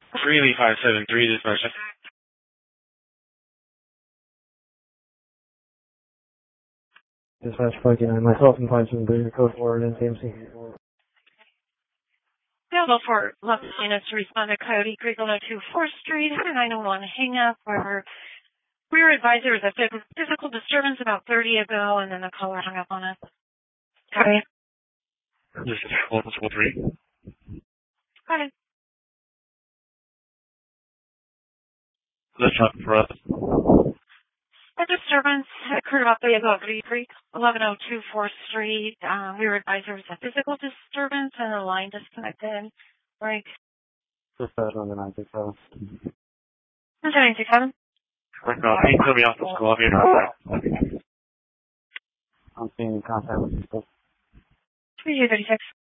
Greeley 573 dispatch. Dispatch 59, myself and 573, code forward NCMC. Available for Los Angeles to respond to Coyote Creek 102 4th Street, 901 hang-up, where rear advisor is a physical disturbance about 30 ago, and then the caller hung up on us. Okay. This is 143. Go ahead. Let's talk for us. A disturbance occurred about 30 ago at Coyote Creek, 1102 4th Street. Rear advisor is a physical disturbance, and the line disconnected. Break. Dispatch on the 967. 967. Right now, 870 off the school. I'll be in contact. I'm seeing contact with people. 3236.